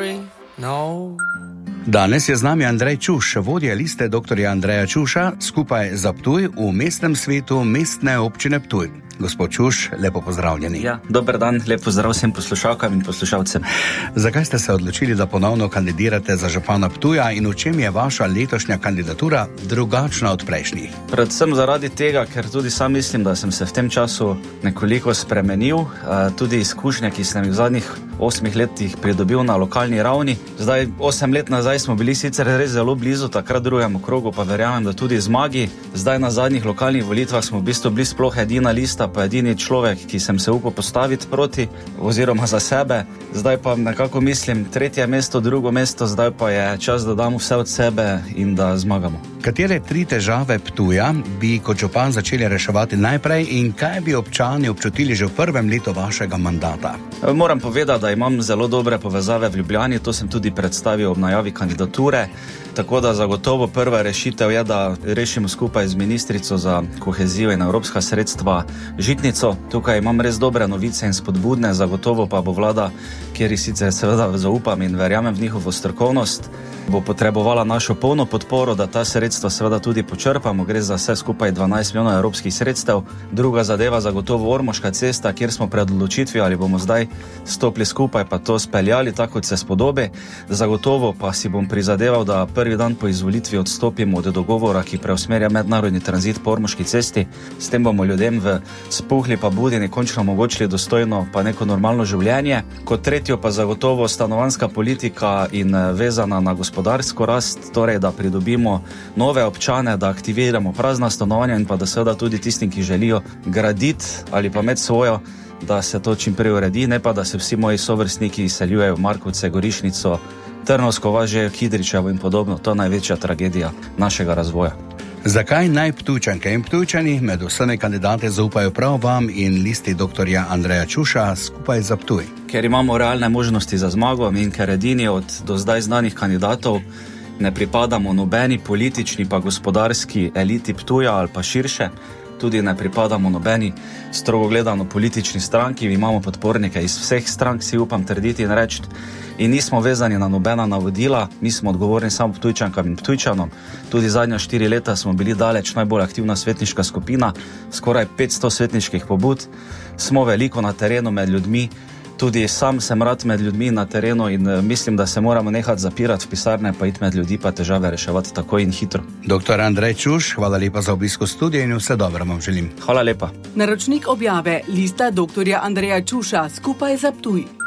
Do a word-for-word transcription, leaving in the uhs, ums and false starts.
sorry, no. Danes je z nami Andrej Čuš, vodja liste doktorja Andreja Čuša, skupaj za Ptuj v mestnem svetu Mestne občine Ptuj. Gospod Čuš, lepo pozdravljeni. Ja, dober dan, lep pozdrav vsem poslušalkam in poslušalcem. Zakaj ste se odločili, da ponovno kandidirate za župana Ptuja in v čem je vaša letošnja kandidatura drugačna od prejšnjih? Predvsem zaradi tega, ker tudi sam mislim, da sem se v tem času nekoliko spremenil, tudi izkušnje, ki sem jih v zadnjih osmih letih pridobil na lokalni ravni. Zdaj, osem let nazaj smo bili sicer res zelo blizu, takrat drugemu krogu, pa verjamem, da tudi zmagi. Zdaj na zadnjih lokalnih volitvah smo v bistvu bili sploh edina lista, pa edini človek, ki sem se upal postaviti proti oziroma za sebe. Zdaj pa nekako mislim, tretje mesto, drugo mesto, zdaj pa je čas, da damo vse od sebe in da zmagamo. Katere tri težave Ptuja bi kot župan začeli reševati najprej in kaj bi občani občutili že v prvem letu vašega mandata? Moram povedati, da imam zelo dobre povezave v Ljubljani, to sem tudi predstavil ob najavi kandidature, tako da zagotovo prva rešitev je, da rešimo skupaj z ministrico za kohezijo in evropska sredstva žitnico. Tukaj imam res dobre novice in spodbudne, zagotovo pa bo vlada, kjer sicer seveda zaupam in verjamem v njihovo strokovnost, bo potrebovala našo polno podporo, da ta sredstva seveda tudi počrpamo. Gre za vse skupaj dvanajst milijonov evropskih sredstev. Druga zadeva zagotovo Ormoška cesta, kjer smo pred odločitvijo, ali bomo zdaj stopili skupaj pa to speljali tako, kot se spodobi. Zagotovo pa si bom prizadeval, da prvi dan po izvolitvi odstopimo od dogovora, ki preusmerja mednarodni tranzit po Ormoški cesti. S tem bomo ljudem v Spuhli pa Budini končno omogočili dostojno pa neko normalno življenje. Kot tretjo pa zagotovo stanovanjska politika in vezana na gospodarsko rast, torej da pridobimo nove občane, da aktiviramo prazna stanovanja in pa da seveda tudi tistim, ki želijo graditi ali pa imeti svojo, da se to čim prej uredi, ne pa da se vsi moji sovrstniki izseljujejo v Markovce, Gorišnico, Trnovsko važejo, Kidričevo in podobno. To je največja tragedija našega razvoja. Zakaj naj Ptujčanke in Ptujčani med vsemi kandidate zaupajo prav vam in listi doktorja Andreja Čuša skupaj za Ptuj? Ker imamo realne možnosti za zmago in ker edini od do zdaj znanih kandidatov ne pripadamo nobeni politični pa gospodarski eliti Ptuja ali pa širše, tudi ne pripadamo nobeni strogo gledano politični stranki, imamo podpornike iz vseh strank, si upam trditi in reči, in nismo vezani na nobena navodila, mi smo odgovorni samo Ptujčankam in Ptujčanom. Tudi zadnja štiri leta smo bili daleč najbolj aktivna svetniška skupina, skoraj petsto svetniških pobud, smo veliko na terenu med ljudmi. Tudi sam sem rad med ljudmi na terenu in mislim, da se moramo nehati zapirati v pisarne, pa iti med ljudi, pa težave reševati tako in hitro. Doktor Andrej Čuš, hvala lepa za obisko studija in vse dobro vam želim. Hvala lepa. Naročnik objave lista doktorja Andreja Čuša skupaj za Ptuj.